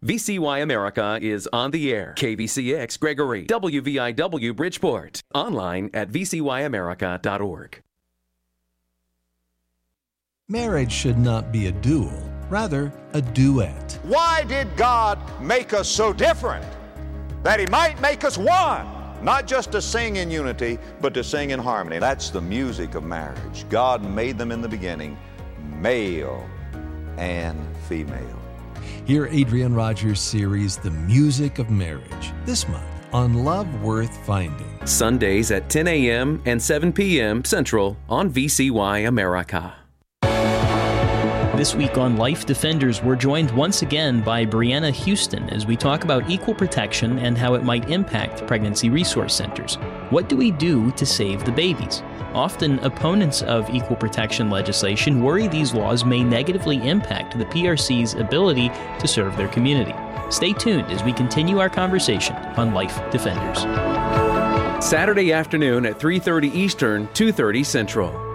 VCY America is on the air. KVCX Gregory, WVIW Bridgeport. Online at vcyamerica.org. Marriage should not be a duel, rather a duet. Why did God make us so different? That He might make us one. Not just to sing in unity, but to sing in harmony. That's the music of marriage. God made them in the beginning, male and female. Hear Adrian Rogers' series, The Music of Marriage, this month on Love Worth Finding. Sundays at 10 a.m. and 7 p.m. Central on VCY America. This week on Life Defenders, we're joined once again by Brianna Houston as we talk about equal protection and how it might impact pregnancy resource centers. What do we do to save the babies? Often, opponents of equal protection legislation worry these laws may negatively impact the PRC's ability to serve their community. Stay tuned as we continue our conversation on Life Defenders. Saturday afternoon at 3:30 Eastern, 2:30 Central.